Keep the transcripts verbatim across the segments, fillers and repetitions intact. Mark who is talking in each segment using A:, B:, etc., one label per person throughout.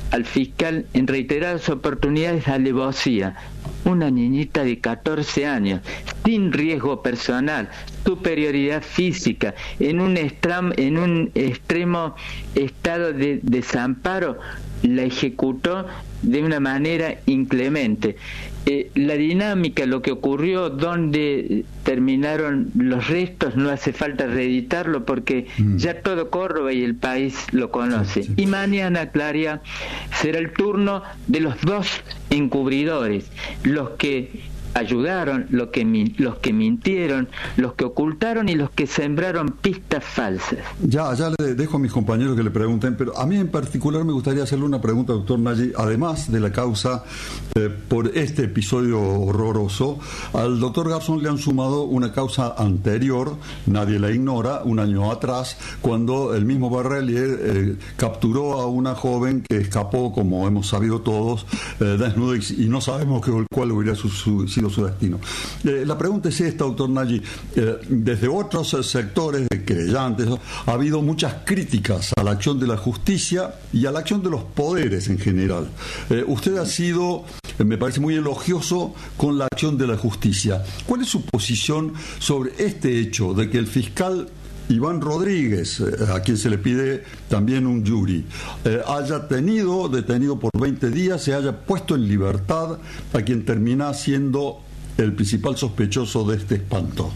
A: al fiscal en reiteradas oportunidades alevosía. Una niñita de catorce años, sin riesgo personal, superioridad física, en un, extremo, en un extremo estado de desamparo, la ejecutó de una manera inclemente. Eh, la dinámica, lo que ocurrió, donde terminaron los restos, no hace falta reeditarlo porque mm. ya todo Córdoba y el país lo conoce. Sí, sí. Y mañana, Claria, será el turno de los dos encubridores, los que ayudaron, los que, los que mintieron, los que ocultaron y los que sembraron pistas falsas.
B: Ya, ya le dejo a mis compañeros que le pregunten, pero a mí en particular me gustaría hacerle una pregunta, doctor Nagy, además de la causa eh, por este episodio horroroso. Al doctor Garzón le han sumado una causa anterior, nadie la ignora, un año atrás, cuando el mismo Barrelier eh, capturó a una joven que escapó, como hemos sabido todos, eh, desnuda, y, y no sabemos que, cuál hubiera su, su su destino. Eh, la pregunta es esta, doctor Nagy. Eh, desde otros eh, sectores de querellantes ha habido muchas críticas a la acción de la justicia y a la acción de los poderes en general. Eh, usted ha sido, eh, me parece, muy elogioso con la acción de la justicia. ¿Cuál es su posición sobre este hecho de que el fiscal Iván Rodríguez, eh, a quien se le pide también un jury, eh, haya tenido detenido por veinte días, se haya puesto en libertad a quien termina siendo el principal sospechoso de este espanto?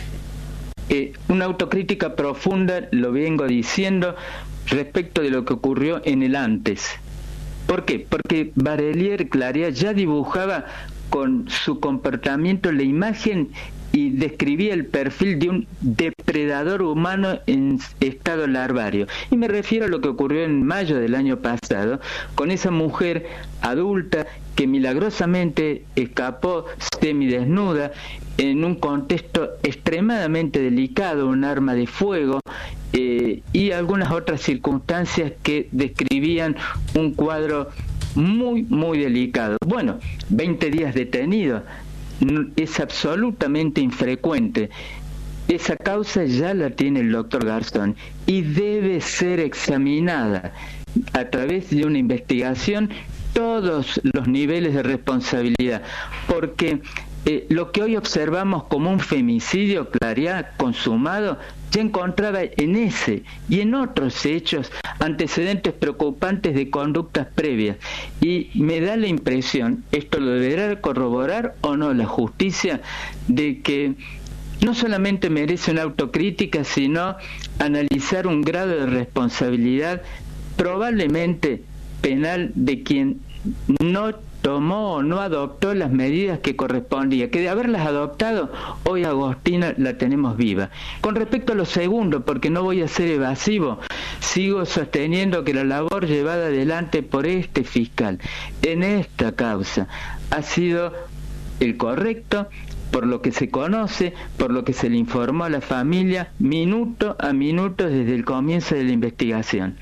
A: Eh, una autocrítica profunda, lo vengo diciendo, respecto de lo que ocurrió en el antes. ¿Por qué? Porque Barrelier, Claria, ya dibujaba con su comportamiento la imagen y describía el perfil de un depredador humano en estado larvario. Y me refiero a lo que ocurrió en mayo del año pasado con esa mujer adulta que milagrosamente escapó semidesnuda en un contexto extremadamente delicado, un arma de fuego, eh, y algunas otras circunstancias que describían un cuadro muy, muy delicado. Bueno, veinte días detenido es absolutamente infrecuente. Esa causa ya la tiene el doctor Garzón y debe ser examinada a través de una investigación, todos los niveles de responsabilidad, porque eh, lo que hoy observamos como un femicidio, Claria, consumado, ya encontraba en ese y en otros hechos antecedentes preocupantes de conductas previas. Y me da la impresión, esto lo deberá corroborar o no la justicia, de que no solamente merece una autocrítica, sino analizar un grado de responsabilidad probablemente penal de quien no tomó o no adoptó las medidas que correspondía, que de haberlas adoptado, hoy Agostina la tenemos viva. Con respecto a lo segundo, porque no voy a ser evasivo, sigo sosteniendo que la labor llevada adelante por este fiscal en esta causa ha sido el correcto, por lo que se conoce, por lo que se le informó a la familia, minuto a minuto desde el comienzo de la investigación.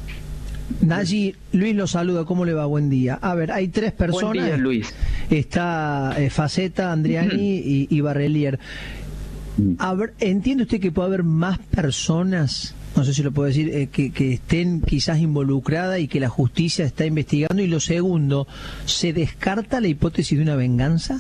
C: Nagy, Luis lo saluda, ¿cómo le va? Buen día. A ver, hay tres personas.
A: Buen día, Luis.
C: Está eh, Faceta, Andriani y, y Barrelier. A ver, ¿entiende usted que puede haber más personas, no sé si lo puedo decir, eh, que, que estén quizás involucradas y que la justicia está investigando? Y lo segundo, ¿se descarta la hipótesis de una venganza?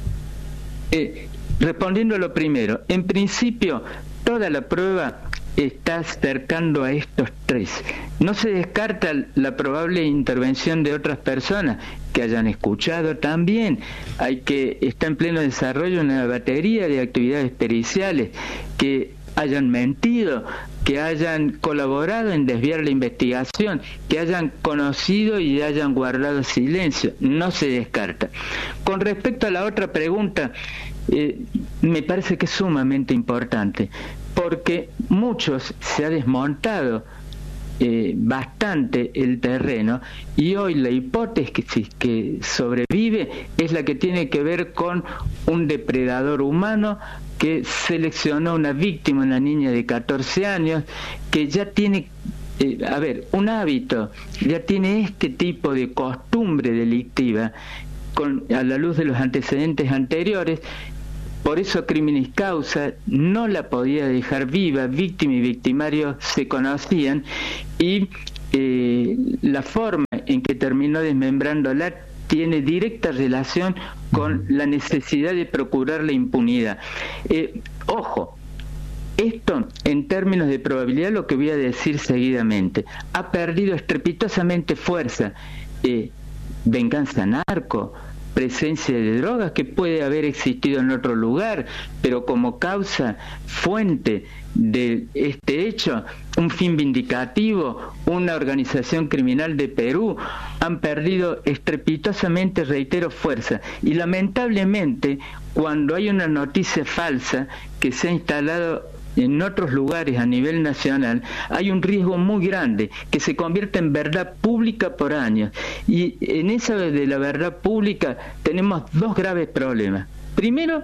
A: Eh, respondiendo a lo primero, en principio, toda la prueba está acercando a estos tres. No se descarta la probable intervención de otras personas que hayan escuchado también. Hay que está en pleno desarrollo una batería de actividades periciales, que hayan mentido, que hayan colaborado en desviar la investigación, que hayan conocido y hayan guardado silencio. No se descarta. Con respecto a la otra pregunta, eh, me parece que es sumamente importante, porque muchos se ha desmontado eh, bastante el terreno y hoy la hipótesis que sobrevive es la que tiene que ver con un depredador humano que seleccionó una víctima, una niña de catorce años, que ya tiene, eh, a ver, un hábito, ya tiene este tipo de costumbre delictiva con, a la luz de los antecedentes anteriores. Por eso Criminis Causa no la podía dejar viva, víctima y victimario se conocían, y eh, la forma en que terminó desmembrándola tiene directa relación con la necesidad de procurar la impunidad. Eh, ojo, esto en términos de probabilidad, lo que voy a decir seguidamente, ha perdido estrepitosamente fuerza. Eh, venganza narco, presencia de drogas que puede haber existido en otro lugar, pero como causa, fuente de este hecho, un fin vindicativo, una organización criminal de Perú, han perdido estrepitosamente, reitero, fuerza. Y lamentablemente, cuando hay una noticia falsa que se ha instalado en otros lugares a nivel nacional, hay un riesgo muy grande que se convierta en verdad pública por años. Y en esa de la verdad pública tenemos dos graves problemas. Primero,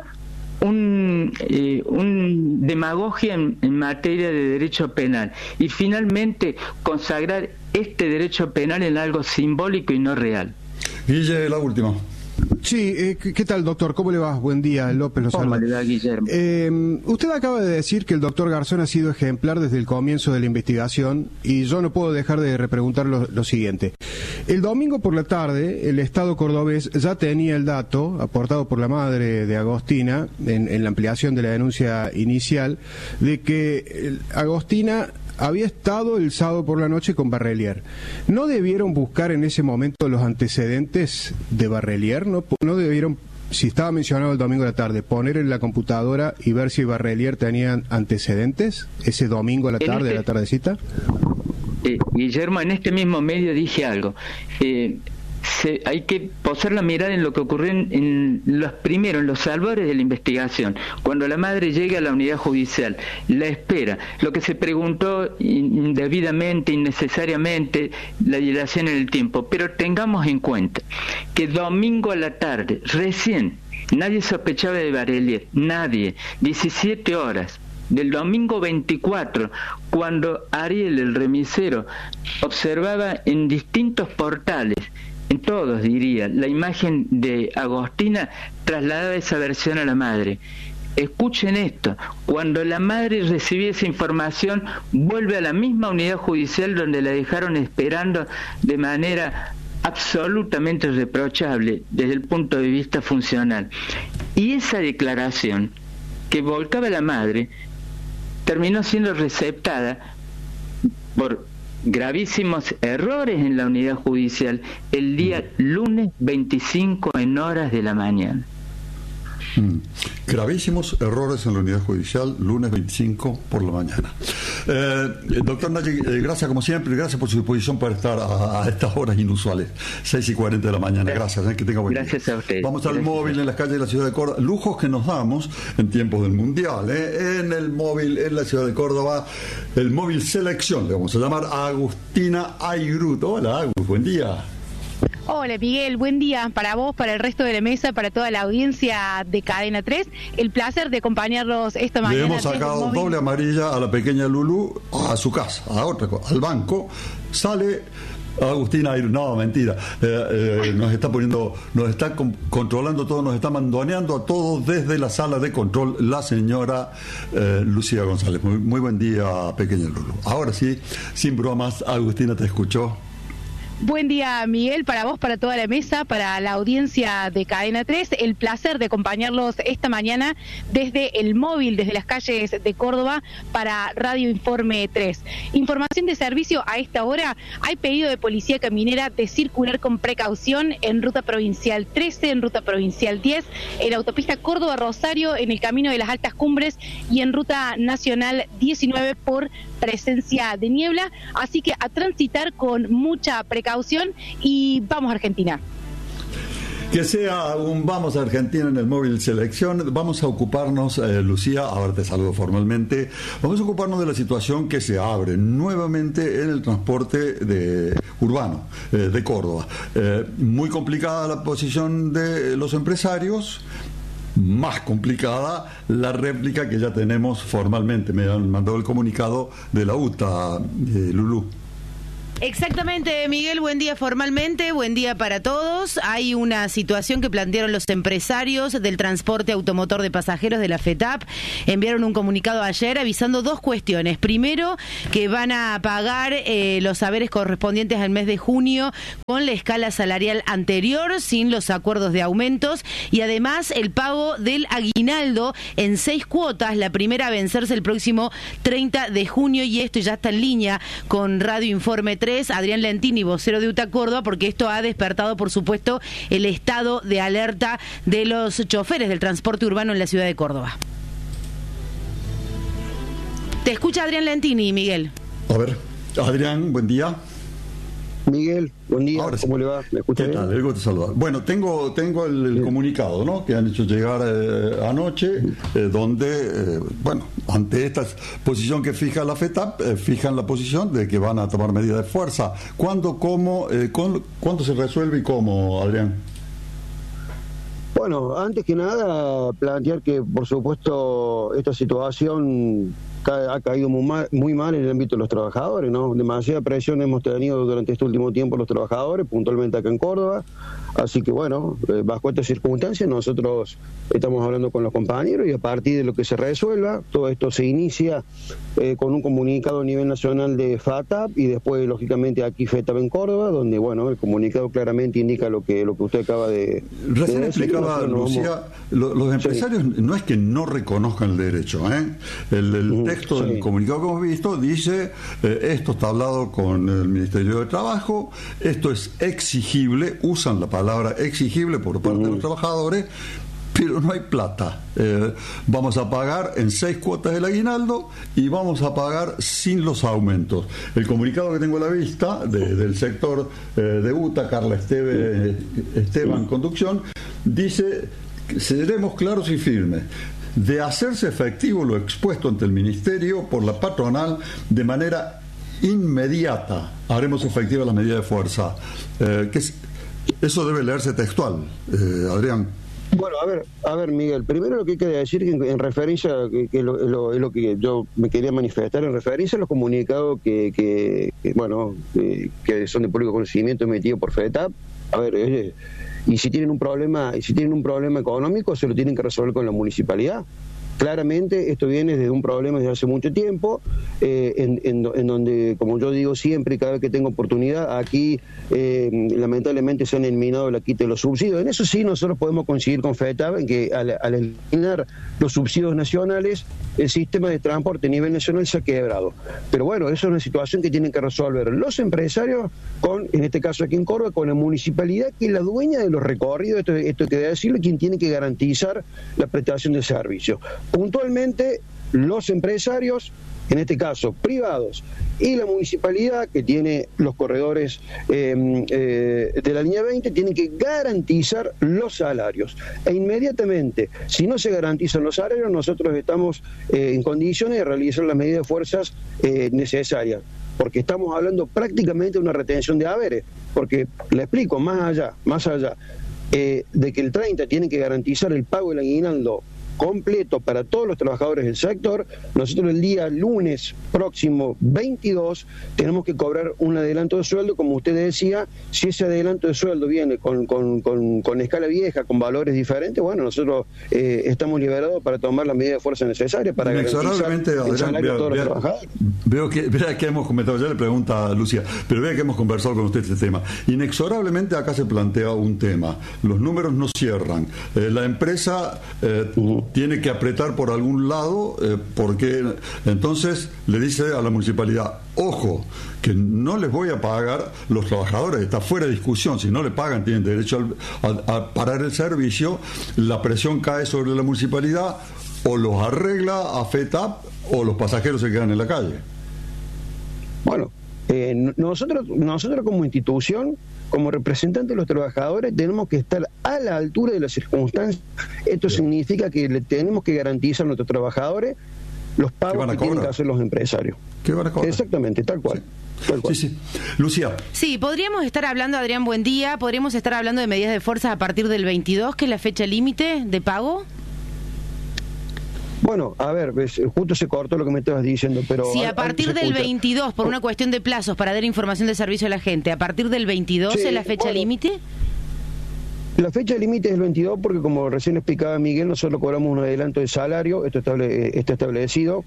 A: un, eh, un demagogia en, en materia de derecho penal. Y finalmente, consagrar este derecho penal en algo simbólico y no real.
B: Guille, la última.
D: Sí, eh, ¿qué tal, doctor? ¿Cómo le va? Buen día, López Lozano.
A: ¿Cómo le va, Guillermo?
D: Eh, usted acaba de decir que el doctor Garzón ha sido ejemplar desde el comienzo de la investigación y yo no puedo dejar de repreguntar lo, lo siguiente. El domingo por la tarde, el Estado cordobés ya tenía el dato, aportado por la madre de Agostina, en, en la ampliación de la denuncia inicial, de que Agostina había estado el sábado por la noche con Barrelier. ¿No debieron buscar en ese momento los antecedentes de Barrelier? ¿No, no debieron, si estaba mencionado el domingo de la tarde, poner en la computadora y ver si Barrelier tenían antecedentes ese domingo a la tarde, este, a la tardecita?
A: Eh, Guillermo, en este mismo medio dije algo. Eh, Se, hay que posar la mirada en lo que ocurrió en, en los primeros, en los albores de la investigación. Cuando la madre llega a la unidad judicial, la espera, lo que se preguntó indebidamente, innecesariamente, la dilación en el tiempo. Pero tengamos en cuenta que domingo a la tarde, recién, nadie sospechaba de Barrelier, nadie, diecisiete horas, del domingo veinticuatro, cuando Ariel, el remisero, observaba en distintos portales, en todos diría, la imagen de Agostina, trasladaba esa versión a la madre. Escuchen esto, cuando la madre recibió esa información, vuelve a la misma unidad judicial donde la dejaron esperando de manera absolutamente reprochable desde el punto de vista funcional. Y esa declaración que volcaba la madre terminó siendo receptada por gravísimos errores en la unidad judicial el día lunes veinticinco en horas de la mañana.
B: Mm. Gravísimos errores en la unidad judicial, lunes veinticinco por la mañana. Eh, doctor Nagy, eh, gracias como siempre, gracias por su disposición para estar a, a estas horas inusuales, seis y cuarenta de la mañana. Gracias, eh, que tenga buen
A: gracias
B: día.
A: A usted.
B: Vamos al
A: gracias.
B: móvil en las calles de la ciudad de Córdoba. Lujos que nos damos en tiempos del Mundial. Eh, en el móvil en la ciudad de Córdoba, el móvil Selección, le vamos a llamar a Agustina Ayrut. Hola, Agus, buen día.
E: Hola Miguel, buen día para vos, para el resto de la mesa, para toda la audiencia de Cadena tres. El placer de acompañarlos esta mañana.
B: Le hemos sacado doble amarilla a la pequeña Lulú a su casa, a otra cosa, al banco. Sale Agustina, no, mentira, eh, eh, nos está poniendo, nos está con, controlando todo, nos está mandoneando a todos desde la sala de control la señora eh, Lucía González. Muy, muy buen día, pequeña Lulú. Ahora sí, sin bromas, Agustina te escuchó.
E: Buen día, Miguel, para vos, para toda la mesa, para la audiencia de Cadena tres. El placer de acompañarlos esta mañana desde el móvil, desde las calles de Córdoba, para Radio Informe tres. Información de servicio a esta hora. Hay pedido de Policía Caminera de circular con precaución en Ruta Provincial trece, en Ruta Provincial diez, en la autopista Córdoba-Rosario, en el Camino de las Altas Cumbres y en Ruta Nacional diecinueve por presencia de niebla. Así que a transitar con mucha precaución y vamos a Argentina.
B: Que sea un vamos a Argentina en el móvil Selección. Vamos a ocuparnos, eh, Lucía, ahora te saludo formalmente, vamos a ocuparnos de la situación que se abre nuevamente en el transporte de, urbano eh, de Córdoba. Eh, muy complicada la posición de los empresarios, más complicada la réplica que ya tenemos formalmente. Me han mandado el comunicado de la U T A, eh, Lulú.
F: Exactamente, Miguel, buen día formalmente, buen día para todos. Hay una situación que plantearon los empresarios del transporte automotor de pasajeros de la FETAP. Enviaron un comunicado ayer avisando dos cuestiones. Primero, que van a pagar eh, los haberes correspondientes al mes de junio con la escala salarial anterior, sin los acuerdos de aumentos, y además el pago del aguinaldo en seis cuotas, la primera a vencerse el próximo treinta de junio, y esto ya está en línea con Radio Informe tres, Adrián Lentini, vocero de UTA Córdoba, porque esto ha despertado, por supuesto, el estado de alerta de los choferes del transporte urbano en la ciudad de Córdoba. Te escucha Adrián Lentini, Miguel.
B: A ver, Adrián, buen día.
G: Miguel, buen día,
B: Ahora sí.
G: ¿Cómo le va? ¿Me escucha
B: ¿Qué
G: bien?
B: tal? El gusto de saludar. Bueno, tengo, tengo el, el comunicado, ¿no?, que han hecho llegar eh, anoche, eh, donde, eh, bueno, ante esta posición que fija la FETAP, eh, fijan la posición de que van a tomar medidas de fuerza. ¿Cuándo, cómo, eh, con, cuándo se resuelve y cómo, Adrián?
G: Bueno, antes que nada, plantear que, por supuesto, esta situación ha caído muy mal, muy mal en el ámbito de los trabajadores, ¿no? Demasiada presión hemos tenido durante este último tiempo los trabajadores, puntualmente acá en Córdoba. Así que, bueno, eh, bajo estas circunstancias nosotros estamos hablando con los compañeros, y a partir de lo que se resuelva, todo esto se inicia eh, con un comunicado a nivel nacional de FATAP, y después, lógicamente, aquí FETAP en Córdoba, donde, bueno, el comunicado claramente indica lo que lo que usted acaba de...
B: Recién
G: de decir.
B: explicaba, Lucía, vamos... lo, los empresarios sí. no es que no reconozcan el derecho, ¿eh? El, el uh-huh. texto sí. del comunicado que hemos visto dice, eh, esto está hablado con el Ministerio de Trabajo, esto es exigible, usan la palabra exigible por parte uh-huh. de los trabajadores, pero no hay plata. Eh, vamos a pagar en seis cuotas el aguinaldo y vamos a pagar sin los aumentos. El comunicado que tengo a la vista de, del sector eh, de UTA, Carla Esteve, Esteban Conducción, dice que seremos claros y firmes. De hacerse efectivo lo expuesto ante el Ministerio por la patronal, de manera inmediata haremos efectiva la medida de fuerza. Eh, que es, eso debe leerse textual, eh, Adrián.
G: Bueno, a ver, a ver, Miguel, primero lo que hay que decir que en, en referencia, que, que lo, lo, es lo que yo me quería manifestar, en referencia a los comunicados que, que, que bueno, que, que son de público conocimiento emitidos por FETAP. A ver, eh, y si tienen un problema, y si tienen un problema económico, se lo tienen que resolver con la municipalidad. Claramente esto viene desde un problema desde hace mucho tiempo, eh, en, en, en donde, como yo digo siempre y cada vez que tengo oportunidad, aquí eh, lamentablemente se han eliminado la quita de los subsidios. En eso sí nosotros podemos coincidir con FETAP en que al, al eliminar los subsidios nacionales, el sistema de transporte a nivel nacional se ha quebrado. Pero bueno, eso es una situación que tienen que resolver los empresarios, con, en este caso aquí en Córdoba, con la municipalidad, que es la dueña de los recorridos, esto, esto hay que decirlo, quien tiene que garantizar la prestación de servicio. Puntualmente, los empresarios, en este caso privados, y la municipalidad, que tiene los corredores eh, eh, de la línea veinte, tienen que garantizar los salarios. E inmediatamente, si no se garantizan los salarios, nosotros estamos eh, en condiciones de realizar las medidas de fuerzas eh, necesarias, porque estamos hablando prácticamente de una retención de haberes, porque, le explico, más allá, más allá eh, de que el treinta tiene que garantizar el pago del aguinaldo completo para todos los trabajadores del sector, nosotros el día lunes próximo veintidós tenemos que cobrar un adelanto de sueldo, como usted decía. Si ese adelanto de sueldo viene con, con, con, con escala vieja, con valores diferentes, bueno, nosotros eh, estamos liberados para tomar las medidas de fuerza necesarias para garantizar el salario de todos los trabajadores.
B: Veo que, vea que hemos comentado, ya le pregunta a Lucía, pero vea que hemos conversado con usted este tema. Inexorablemente acá se plantea un tema, los números no cierran, eh, la empresa eh, uh-huh. tiene que apretar por algún lado, eh, porque entonces le dice a la municipalidad, ojo, que no les voy a pagar, los trabajadores, está fuera de discusión, si no le pagan tienen derecho al, a, a parar el servicio, la presión cae sobre la municipalidad, o los arregla a FETAP o los pasajeros se quedan en la calle.
G: Bueno, eh, nosotros, nosotros como institución, como representantes de los trabajadores, tenemos que estar a la altura de las circunstancias. Esto Bien. significa que le tenemos que garantizar a nuestros trabajadores los pagos que tienen que hacer los empresarios.
B: ¿Qué van a cobrar?
G: Exactamente, tal cual.
B: Sí. Tal cual. Sí, sí. Lucía.
F: Sí, podríamos estar hablando, Adrián, buen día, podríamos estar hablando de medidas de fuerza a partir del veintidós, que es la fecha límite de pago.
G: Bueno, a ver, ves, justo se cortó lo que me estabas diciendo, pero...
F: Si a partir del veintidós, por una cuestión de plazos para dar información de servicio a la gente, a partir del veintidós
G: Sí,
F: es la fecha
G: bueno,
F: límite.
G: La fecha límite es el veintidós porque, como recién explicaba Miguel, nosotros cobramos un adelanto de salario, esto estable, está establecido,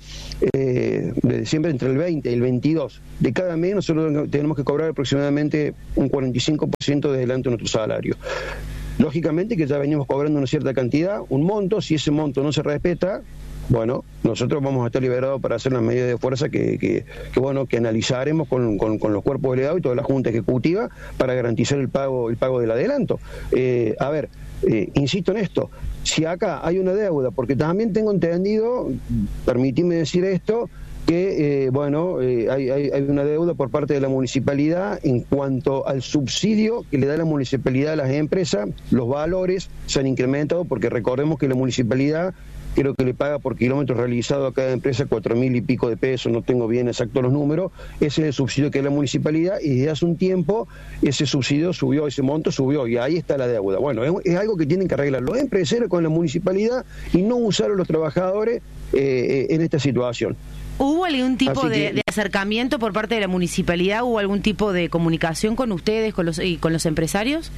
G: eh, desde siempre entre el veinte y el veintidós de cada mes. Nosotros tenemos que cobrar aproximadamente un cuarenta y cinco por ciento de adelanto de nuestro salario. Lógicamente que ya venimos cobrando una cierta cantidad, un monto. Si ese monto no se respeta, bueno, nosotros vamos a estar liberados para hacer las medidas de fuerza que, que, que bueno, que analizaremos con, con, con los cuerpos delegados y toda la Junta Ejecutiva para garantizar el pago, el pago del adelanto. Eh, a ver, eh, insisto en esto, si acá hay una deuda, porque también tengo entendido, permitidme decir esto, que eh, bueno, eh, hay, hay, hay una deuda por parte de la municipalidad en cuanto al subsidio que le da la municipalidad a las empresas. Los valores se han incrementado porque recordemos que la municipalidad creo que le paga por kilómetros realizado a cada empresa cuatro mil y pico de pesos, no tengo bien exactos los números. Ese es el subsidio que da la municipalidad y desde hace un tiempo ese subsidio subió, ese monto subió y ahí está la deuda. Bueno, es, es algo que tienen que arreglar los empresarios con la municipalidad y no usar a los trabajadores eh, en esta situación.
F: ¿Hubo algún tipo de,
G: que,
F: de acercamiento por parte de la municipalidad? ¿Hubo algún tipo de comunicación con ustedes con los, y con los empresarios?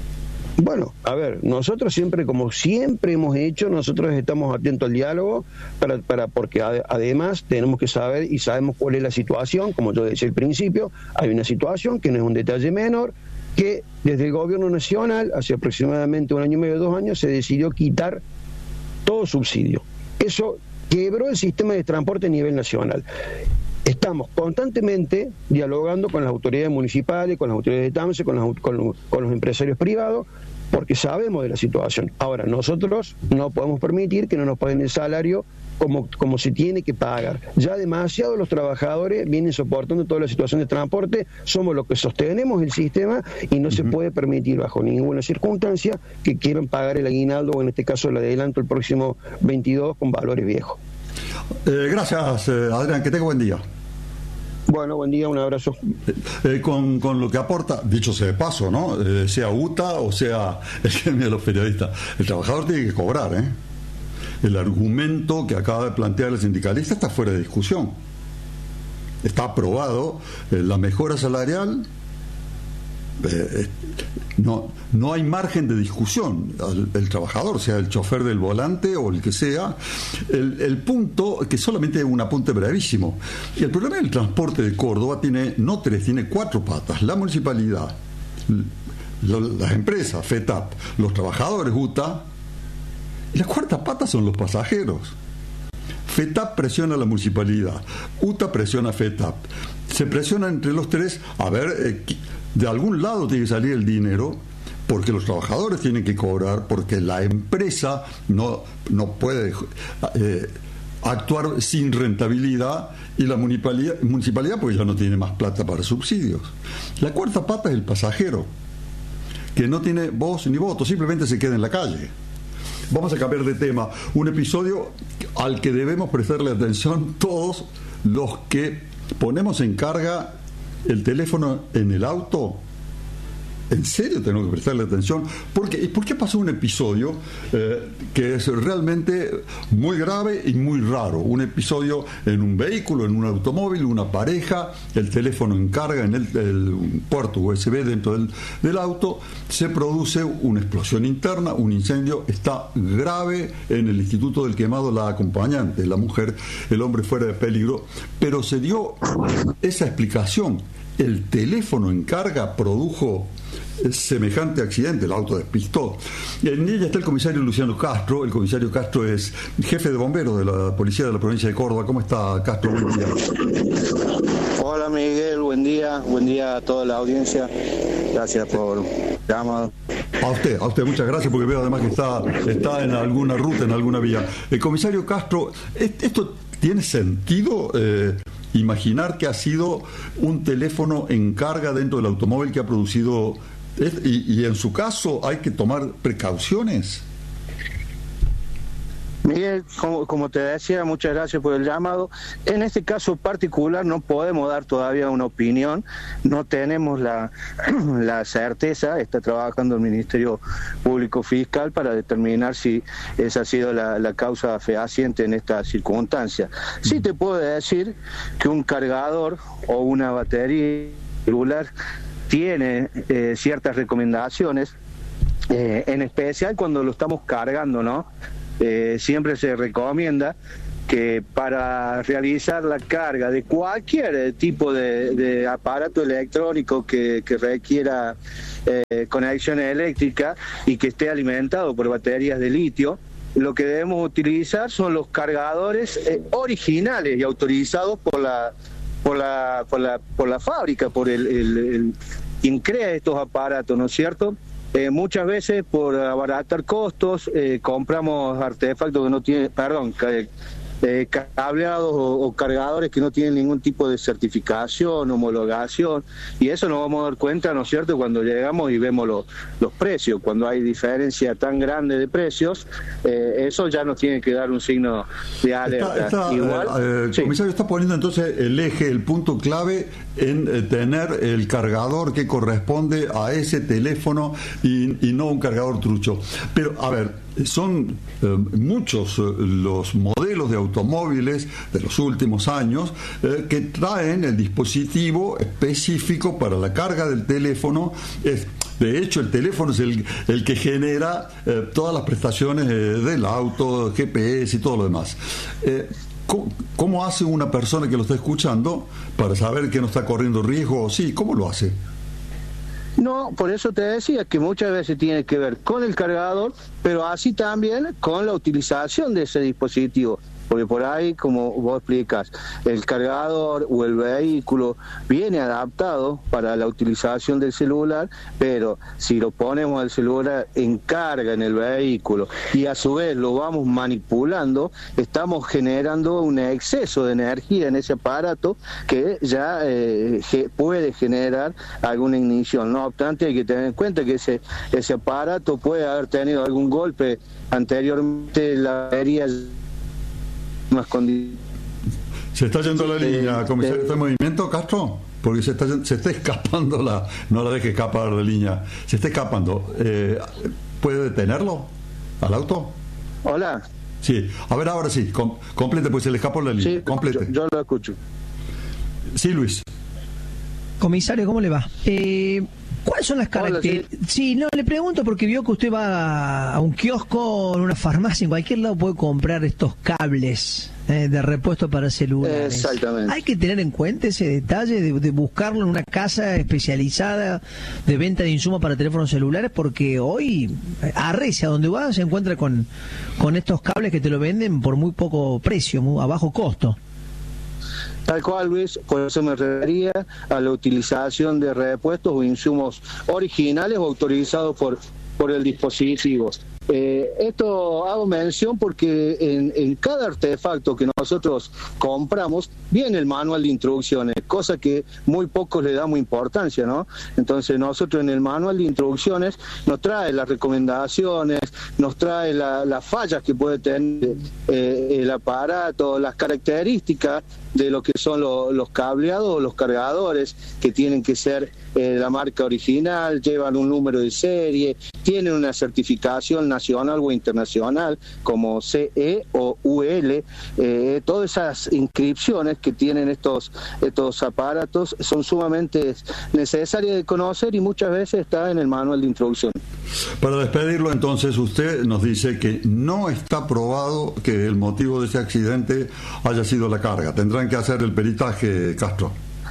G: Bueno, a ver, nosotros siempre, como siempre hemos hecho, nosotros estamos atentos al diálogo, para, para porque ad, además tenemos que saber y sabemos cuál es la situación. Como yo decía al principio, hay una situación que no es un detalle menor, que desde el gobierno nacional, hace aproximadamente un año y medio, dos años, se decidió quitar todo subsidio. Eso quebró el sistema de transporte a nivel nacional. Estamos constantemente dialogando con las autoridades municipales, con las autoridades de TAMSE, con, las, con, los, con los empresarios privados, porque sabemos de la situación. Ahora, nosotros no podemos permitir que no nos paguen el salario como, como se tiene que pagar. Ya demasiado los trabajadores vienen soportando toda la situación de transporte, somos los que sostenemos el sistema y no uh-huh. se puede permitir bajo ninguna circunstancia que quieran pagar el aguinaldo o en este caso el adelanto el próximo veintidós con valores viejos.
B: Eh, gracias, eh, Adrián, que tenga buen día.
G: Bueno, buen día, un abrazo.
B: Eh, con, con lo que aporta, dicho sea de paso, ¿no? Eh, sea U T A o sea el gremio de los periodistas, el trabajador tiene que cobrar, ¿eh? El argumento que acaba de plantear el sindicalista está fuera de discusión. Está aprobado eh, la mejora salarial. Eh, no, no hay margen de discusión. El, el trabajador, sea el chofer del volante o el que sea, el, el punto, que solamente es un apunte brevísimo, y el problema del transporte de Córdoba tiene no tres, tiene cuatro patas: la municipalidad, lo, las empresas, FETAP, los trabajadores, U T A, y la cuarta pata son los pasajeros. FETAP presiona a la municipalidad, U T A presiona a FETAP, se presiona entre los tres. A ver, eh, de algún lado tiene que salir el dinero, porque los trabajadores tienen que cobrar, porque la empresa no, no puede eh, actuar sin rentabilidad, y la municipalidad, municipalidad pues ya no tiene más plata para subsidios. La cuarta pata es el pasajero, que no tiene voz ni voto, simplemente se queda en la calle. Vamos a cambiar de tema. Un episodio al que debemos prestarle atención todos los que ponemos en carga el teléfono en el auto. ¿En serio tenemos que prestarle atención? ¿Por qué, ¿por qué pasó un episodio eh, que es realmente muy grave y muy raro? Un episodio en un vehículo, en un automóvil, una pareja, el teléfono en carga en el, el puerto U S B dentro del, del auto, se produce una explosión interna, un incendio, está grave en el Instituto del Quemado la acompañante, la mujer, el hombre fuera de peligro, pero se dio esa explicación: el teléfono en carga produjo semejante accidente, el auto despistó. Y en ella está el comisario Luciano Castro. El comisario Castro es jefe de bomberos de la policía de la provincia de Córdoba. ¿Cómo está, Castro? Buen día.
H: Hola, Miguel, buen día, buen día a toda la audiencia. Gracias por llamado.
B: A usted, a usted, muchas gracias, porque veo además que está, está en alguna ruta, en alguna vía. El comisario Castro, ¿esto tiene sentido? Eh, imaginar que ha sido un teléfono en carga dentro del automóvil que ha producido, y, y en su caso hay que tomar precauciones.
H: Miguel, como, como te decía, muchas gracias por el llamado. En este caso particular no podemos dar todavía una opinión, no tenemos la, la certeza, está trabajando el Ministerio Público Fiscal para determinar si esa ha sido la, la causa fehaciente en esta circunstancia. Sí te puedo decir que un cargador o una batería celular tiene eh, ciertas recomendaciones, eh, en especial cuando lo estamos cargando, ¿no? Eh, siempre se recomienda que para realizar la carga de cualquier tipo de, de aparato electrónico que, que requiera eh, conexión eléctrica y que esté alimentado por baterías de litio, lo que debemos utilizar son los cargadores eh, originales y autorizados por la por la por la por la fábrica, por el, el, el quien crea estos aparatos, ¿no es cierto? Eh, muchas veces por abaratar costos eh, compramos artefactos que no tienen, perdón, eh, eh, cableados o, o cargadores que no tienen ningún tipo de certificación, homologación, y eso nos vamos a dar cuenta, ¿no es cierto?, cuando llegamos y vemos lo, los precios. Cuando hay diferencia tan grande de precios, eh, eso ya nos tiene que dar un signo de alerta.
B: Está, está,
H: Igual,
B: eh, eh,
H: sí.
B: Comisario, está poniendo entonces el eje, el punto clave en eh, tener el cargador que corresponde a ese teléfono y, y no un cargador trucho. Pero, a ver, son eh, muchos eh, los modelos de automóviles de los últimos años eh, que traen el dispositivo específico para la carga del teléfono. Es, de hecho, el teléfono es el, el que genera eh, todas las prestaciones eh, del auto, G P S y todo lo demás. Eh, ¿cómo, ¿Cómo hace una persona que lo está escuchando para saber que no está corriendo riesgo o sí? ¿Cómo lo hace?
H: No, por eso te decía que muchas veces tiene que ver con el cargador, pero así también con la utilización de ese dispositivo. Porque por ahí, como vos explicas, el cargador o el vehículo viene adaptado para la utilización del celular, pero si lo ponemos al celular en carga en el vehículo y a su vez lo vamos manipulando, estamos generando un exceso de energía en ese aparato que ya eh, puede generar alguna ignición. No obstante, hay que tener en cuenta que ese, ese aparato puede haber tenido algún golpe anteriormente, la batería más condi-
B: Se está yendo la línea,
H: eh,
B: comisario.
H: eh,
B: ¿Está en movimiento, Castro? Porque se está, se está escapando la... No la deje escapar la línea. Se está escapando. Eh, ¿Puede detenerlo al auto?
H: Hola.
B: Sí. A ver, ahora sí. Com- complete, pues se le escapó la línea.
H: Sí,
B: complete.
H: Yo, yo lo escucho.
B: Sí, Luis.
C: Comisario, ¿cómo le va? Eh, ¿Cuáles son las características? Sí. sí, no, le pregunto porque vio que usted va a un kiosco, en una farmacia, en cualquier lado puede comprar estos cables eh, de repuesto para celulares.
H: Exactamente.
C: Hay que tener en cuenta ese detalle de, de buscarlo en una casa especializada de venta de insumos para teléfonos celulares, porque hoy arrecia donde va se encuentra con, con estos cables que te lo venden por muy poco precio, muy, a bajo costo.
H: Tal cual, Luis, por eso me refería a la utilización de repuestos o insumos originales o autorizados por, por el dispositivo. Eh, esto hago mención porque en, en cada artefacto que nosotros compramos viene el manual de instrucciones, cosa que muy pocos le damos importancia, ¿no? Entonces nosotros en el manual de instrucciones nos trae las recomendaciones, nos trae la, las fallas que puede tener eh, el aparato, las características de lo que son lo, los cableados o los cargadores, que tienen que ser eh, la marca original, llevan un número de serie, tienen una certificación nacional o internacional como C E o U L. Eh, todas esas inscripciones que tienen estos, estos aparatos son sumamente necesarias de conocer y muchas veces está en el manual de introducción.
B: Para despedirlo, entonces, usted nos dice que no está probado que el motivo de ese accidente haya sido la carga. Tendrán que hacer el peritaje, Castro.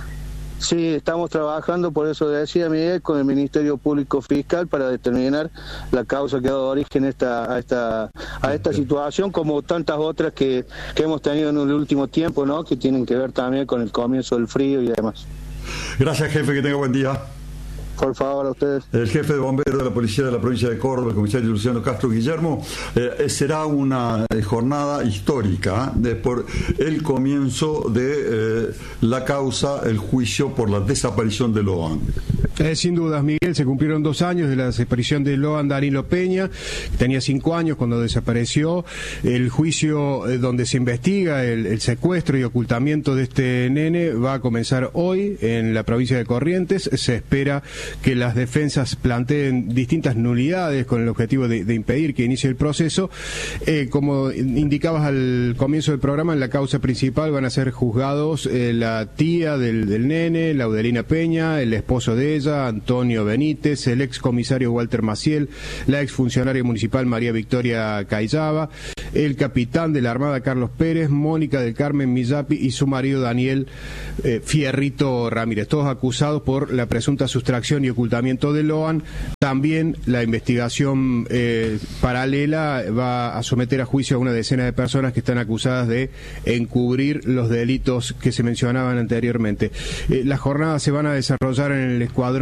H: Sí, estamos trabajando, por eso decía Miguel, con el Ministerio Público Fiscal para determinar la causa que ha dado origen a esta, a esta, a esta situación, como tantas otras que, que hemos tenido en el último tiempo, ¿no? Que tienen que ver también con el comienzo del frío y demás.
B: Gracias, jefe, que tenga buen día.
H: Por favor, a ustedes.
B: El jefe de bomberos de la Policía de la Provincia de Córdoba, el comisario Luciano Castro Guillermo, eh, será una eh, jornada histórica ¿eh? de por el comienzo de eh, la causa, el juicio por la desaparición de Loan.
D: Eh, sin dudas, Miguel, se cumplieron dos años de la desaparición de Loan Danilo Peña, tenía cinco años cuando desapareció. El juicio eh, donde se investiga el, el secuestro y ocultamiento de este nene va a comenzar hoy en la provincia de Corrientes. Se espera que las defensas planteen distintas nulidades con el objetivo de, de impedir que inicie el proceso. Eh, como indicabas al comienzo del programa, en la causa principal van a ser juzgados eh, la tía del, del nene, Laudelina Peña, el esposo de ella, Antonio Benítez, el ex comisario Walter Maciel, la ex funcionaria municipal María Victoria Cayaba, el capitán de la Armada Carlos Pérez, Mónica del Carmen Millapi y su marido Daniel eh, Fierrito Ramírez, todos acusados por la presunta sustracción y ocultamiento de Loan. También la investigación eh, paralela va a someter a juicio a una decena de personas que están acusadas de encubrir los delitos que se mencionaban anteriormente. Eh, las jornadas se van a desarrollar en el escuadrón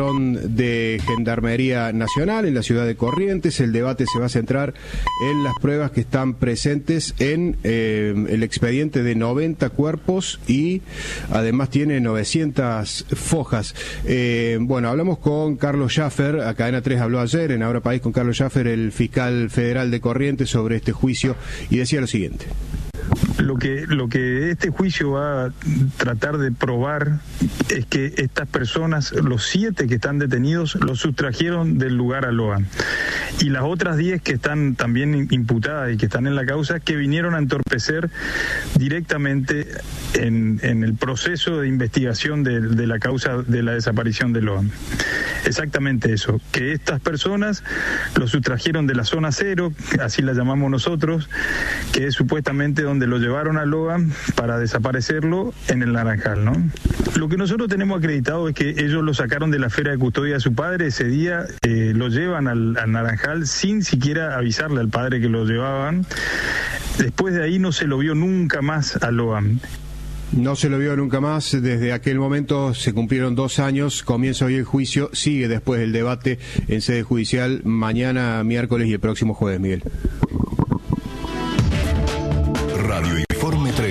D: de Gendarmería Nacional en la ciudad de Corrientes. El debate se va a centrar en las pruebas que están presentes en eh, el expediente de noventa cuerpos y además tiene novecientas fojas. Eh, bueno, hablamos con Carlos Schaffer, a Cadena tres habló ayer en Ahora País con Carlos Schaffer, el fiscal federal de Corrientes, sobre este juicio y decía lo siguiente.
I: Lo que, lo que este juicio va a tratar de probar es que estas personas, los siete que están detenidos, los sustrajeron del lugar a Loan. Y las otras diez que están también imputadas y que están en la causa, que vinieron a entorpecer directamente en, en el proceso de investigación de, de la causa de la desaparición de Loan. Exactamente eso, que estas personas los sustrajeron de la zona cero, así la llamamos nosotros, que es supuestamente donde lo llevaron a Loan para desaparecerlo en el Naranjal, ¿no? Lo que nosotros tenemos acreditado es que ellos lo sacaron de la esfera de custodia de su padre, ese día eh, lo llevan al, al Naranjal sin siquiera avisarle al padre que lo llevaban. Después de ahí no se lo vio nunca más a Loan.
D: No se lo vio nunca más, desde aquel momento se cumplieron dos años, comienza hoy el juicio, sigue después el debate en sede judicial mañana, miércoles y el próximo jueves, Miguel.